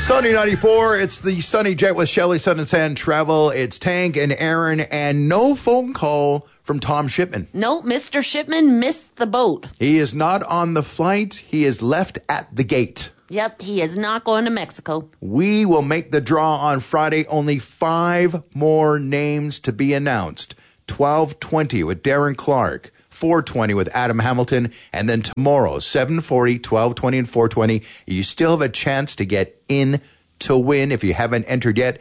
Sunny 94, it's the Sunny Jet with Shelley, Sun and Sand Travel. It's Tank and Aaron, and no phone call from Tom Shipman. No, Mr. Shipman missed the boat. He is not on the flight. He is left at the gate. Yep, he is not going to Mexico. We will make the draw on Friday. Only 5 more names to be announced. 12:20 with Darren Clark. 4:20 with Adam Hamilton, and then tomorrow, 7:40, 12:20, and 4:20. You still have a chance to get in to win if you haven't entered yet.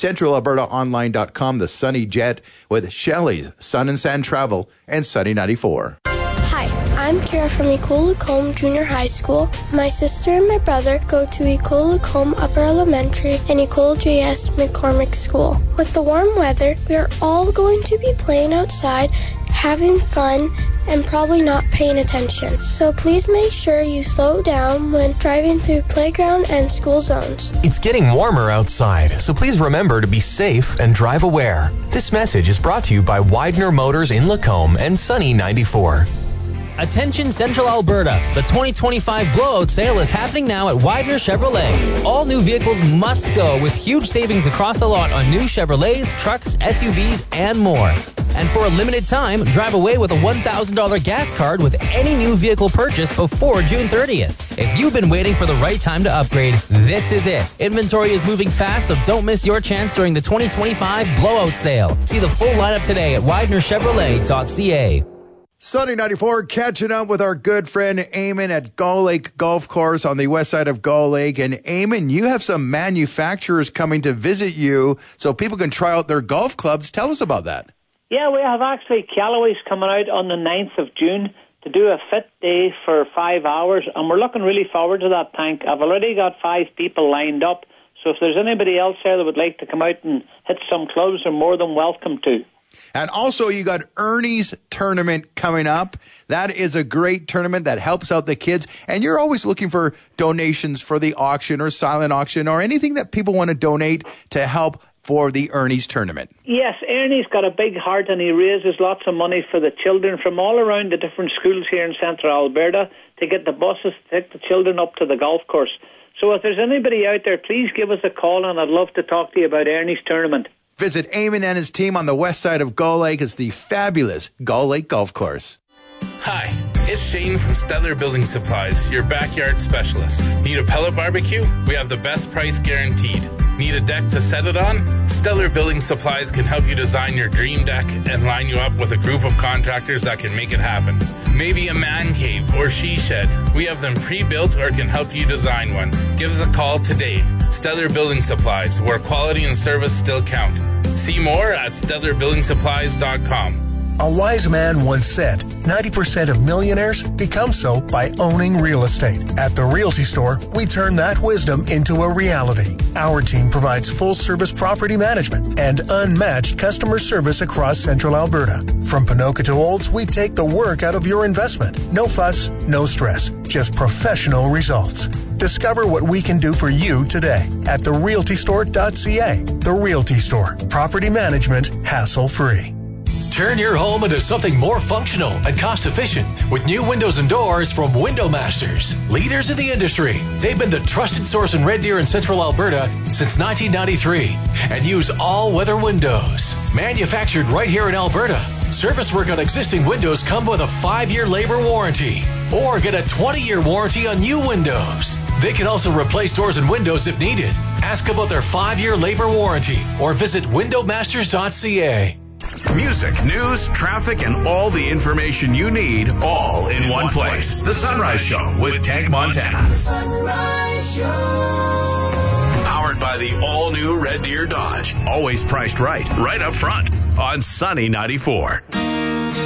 CentralAlbertaOnline.com, the Sunny Jet with Shelley's Sun and Sand Travel and Sunny 94. Hi, I'm Kira from Ecole Lacombe Junior High School. My sister and my brother go to Ecole Lacombe Upper Elementary and Ecole JS McCormick School. With the warm weather, we are all going to be playing outside, having fun, and probably not paying attention. So please make sure you slow down when driving through playground and school zones. It's getting warmer outside, so please remember to be safe and drive aware. This message is brought to you by Widener Motors in Lacombe and Sunny 94. Attention Central Alberta. The 2025 blowout sale is happening now at Widener Chevrolet. All new vehicles must go with huge savings across the lot on new Chevrolets, trucks, SUVs, and more. And for a limited time, drive away with a $1,000 gas card with any new vehicle purchase before June 30th. If you've been waiting for the right time to upgrade, this is it. Inventory is moving fast, so don't miss your chance during the 2025 blowout sale. See the full lineup today at WidenerChevrolet.ca. Sunny 94, catching up with our good friend Eamon at Gull Lake Golf Course on the west side of Gull Lake. And Eamon, you have some manufacturers coming to visit you so people can try out their golf clubs. Tell us about that. Yeah, we have actually Callaway's coming out on the 9th of June to do a fit day for 5 hours, and we're looking really forward to that, Tank. I've already got 5 people lined up, so if there's anybody else there that would like to come out and hit some clubs, they're more than welcome to. And also, you got Ernie's tournament coming up. That is a great tournament that helps out the kids. And you're always looking for donations for the auction or silent auction or anything that people want to donate to help for the Ernie's tournament. Yes, Ernie's got a big heart and he raises lots of money for the children from all around the different schools here in Central Alberta to get the buses to take the children up to the golf course. So if there's anybody out there, please give us a call and I'd love to talk to you about Ernie's tournament. Visit Eamon and his team on the west side of Gull Lake. It's the fabulous Gull Lake Golf Course. Hi, it's Shane from Stellar Building Supplies, your backyard specialist. Need a pellet barbecue? We have the best price guaranteed. Need a deck to set it on? Stellar Building Supplies can help you design your dream deck and line you up with a group of contractors that can make it happen. Maybe a man cave or she shed. We have them pre-built or can help you design one. Give us a call today. Stellar Building Supplies, where quality and service still count. See more at stellarbuildingsupplies.com. A wise man once said, 90% of millionaires become so by owning real estate. At the Realty Store, we turn that wisdom into a reality. Our team provides full-service property management and unmatched customer service across Central Alberta. From Ponoka to Olds, we take the work out of your investment. No fuss, no stress, just professional results. Discover what we can do for you today at therealtystore.ca. The Realty Store. Property management hassle-free. Turn your home into something more functional and cost-efficient with new windows and doors from Window Masters. Leaders in the industry, they've been the trusted source in Red Deer and Central Alberta since 1993 and use all-weather windows. Manufactured right here in Alberta, service work on existing windows come with a 5-year labor warranty or get a 20-year warranty on new windows. They can also replace doors and windows if needed. Ask about their 5-year labor warranty or visit windowmasters.ca. Music, news, traffic, and all the information you need, all in one place. The Sunrise Show with Tank Montana. The Sunrise Show. Powered by the all-new Red Deer Dodge. Always priced right up front on Sunny 94.